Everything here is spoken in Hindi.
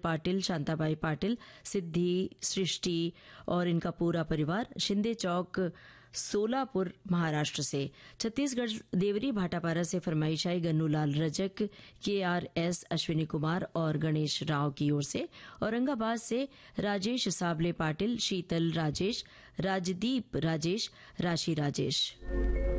पाटिल, शांताबाई पाटिल, सिद्धि, सृष्टि और इनका पूरा परिवार शिंदे चौक, सोलापुर, महाराष्ट्र से। छत्तीसगढ़ देवरी भाटापारा से फरमाइश आई गन्नूलाल रजक, KRS अश्विनी कुमार और गणेश राव की ओर से। औरंगाबाद से राजेश साबले पाटिल, शीतल राजेश, राजदीप राजेश, राशि राजेश।